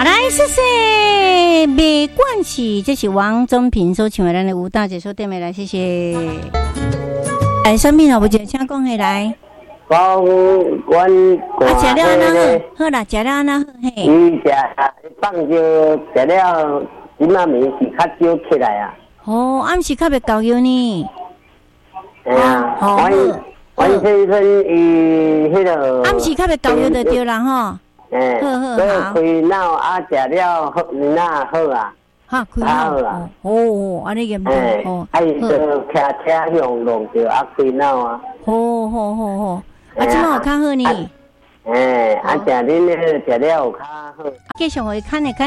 来，谢谢，没关系，这是王宗平所唱的咱的舞蹈，结束点来，谢谢。哎，什么不就请讲起来。 讲阮食了安那好啦，食了安那好嘿。 伊食放就食了，即马面是较少起来啊。 哦，暗时较袂够油呢。 哎呀，阮先生伊迄个暗时较袂够油就对啦吼。 哎， 好， 开脑啊，食了好，那好啊。 哈，开脑哦，安尼严重哦。 啊，伊就骑车向弄着啊，开脑啊。 好，啊，即马有较好呢。 哎，啊，食恁迄食了有较好。 继续会看的看。